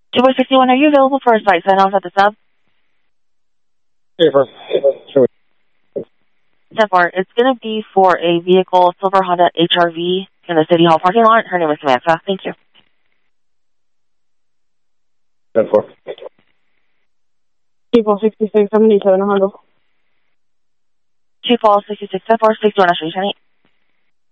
261, are you available for a site sign-off at the sub? Sure. Zephyr, it's going to be for a vehicle, silver Honda HRV, in the City Hall parking lot. Her name is Samantha. Thank you. 10-4. People 66, I'm going to need to handle. Chief Hall 66, Zephyr, 61, National County.